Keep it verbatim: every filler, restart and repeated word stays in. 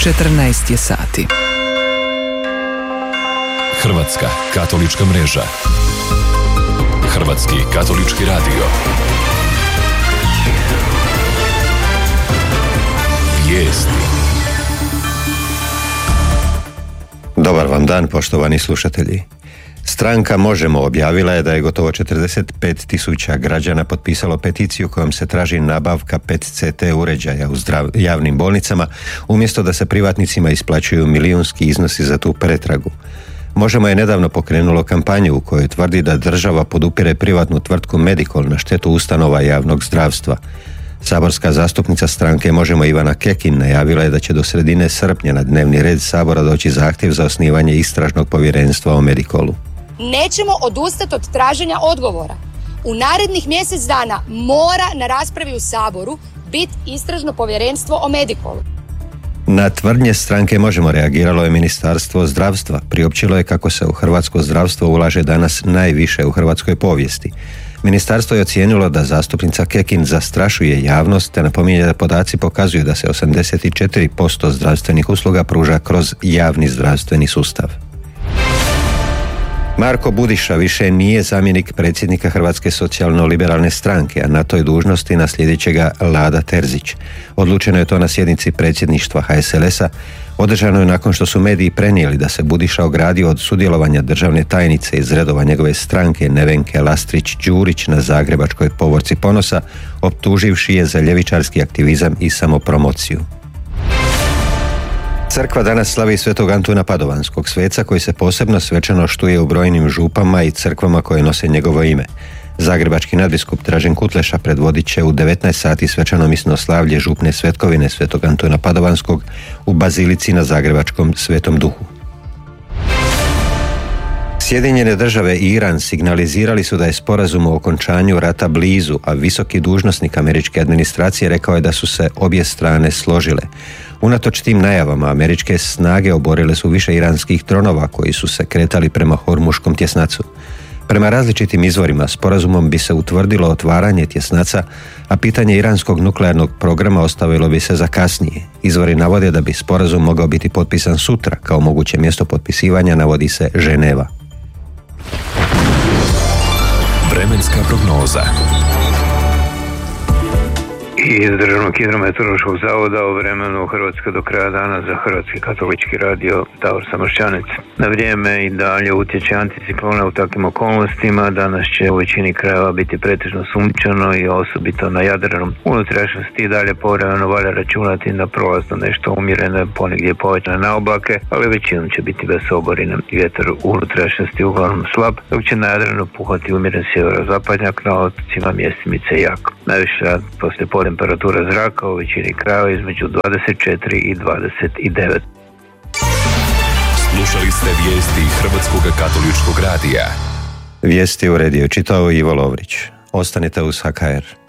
četrnaest je sati. Hrvatska katolička mreža. Hrvatski katolički radio. Vijesti. Dobar vam dan, poštovani slušatelji. Stranka Možemo objavila je da je gotovo četrdeset pet tisuća građana potpisalo peticiju kojom se traži nabavka P E T C T uređaja u zdrav, javnim bolnicama, umjesto da se privatnicima isplaćuju milijunski iznosi za tu pretragu. Možemo je nedavno pokrenulo kampanju u kojoj tvrdi da država podupire privatnu tvrtku Medikol na štetu ustanova javnog zdravstva. Saborska zastupnica stranke Možemo Ivana Kekin najavila je da će do sredine srpnja na dnevni red Sabora doći zahtjev za osnivanje istražnog povjerenstva o Medikolu. Nećemo odustati od traženja odgovora. U narednih mjesec dana mora na raspravi u Saboru biti istražno povjerenstvo o Medikolu. Na tvrdnje stranke Možemo reagiralo je Ministarstvo zdravstva. Priopćilo je kako se u hrvatsko zdravstvo ulaže danas najviše u hrvatskoj povijesti. Ministarstvo je ocijenilo da zastupnica Kekin zastrašuje javnost te napominje da podaci pokazuju da se osamdeset četiri posto zdravstvenih usluga pruža kroz javni zdravstveni sustav. Marko Budiša više nije zamjenik predsjednika Hrvatske socijalno-liberalne stranke, a na toj dužnosti naslijedit će ga Lada Terzić. Odlučeno je to na sjednici predsjedništva H S L S-a. Održano je nakon što su mediji prenijeli da se Budiša ogradio od sudjelovanja državne tajnice iz redova njegove stranke Nevenke Lastrić-Đurić na zagrebačkoj povorci Ponosa, optuživši je za ljevičarski aktivizam i samopromociju. Crkva danas slavi svetog Antuna Padovanskog, sveca koji se posebno svečano štuje u brojnim župama i crkvama koje nose njegovo ime. Zagrebački nadbiskup Dražen Kutleša predvodit će u devetnaest sati svečano misno slavlje župne svetkovine svetog Antuna Padovanskog u bazilici na zagrebačkom Svetom Duhu. Sjedinjene države i Iran signalizirali su da je sporazum o okončanju rata blizu, a visoki dužnosnik američke administracije rekao je da su se obje strane složile. Unatoč tim najavama, američke snage oborile su više iranskih dronova koji su se kretali prema Hormuškom tjesnacu. Prema različitim izvorima, sporazumom bi se utvrdilo otvaranje tjesnaca, a pitanje iranskog nuklearnog programa ostavilo bi se za kasnije. Izvori navode da bi sporazum mogao biti potpisan sutra, kao moguće mjesto potpisivanja navodi se Ženeva. Vremenska prognoza. Iz Državnog hidrometeorološkog zavoda o vremenu Hrvatske do kraja dana za Hrvatski katolički radio Davor Samošćanec. Na vrijeme i dalje utječe anticiklona u takvim okolnostima. Danas će u većini krajeva biti pretežno sunčano i osobito na Jadranu. Unutrašnjosti i dalje povremeno valja računati na prolazno nešto umjerene, ponegdje povećane na oblake, ali većinom će biti bez oborine. Vjetar u unutrašnjosti uglavnom slab, dok će na Jadranu puhati umjeren sjeverozapadnjak, na otocima mjestimice jak. Najviša poslije temperatura zraka u većini krajeva između dvadeset četiri i dvadeset devet. Slušali ste vijesti Hrvatskog katoličkog radija. Vijesti uredio čitao Ivo Lovrić. Ostanite uz H K R.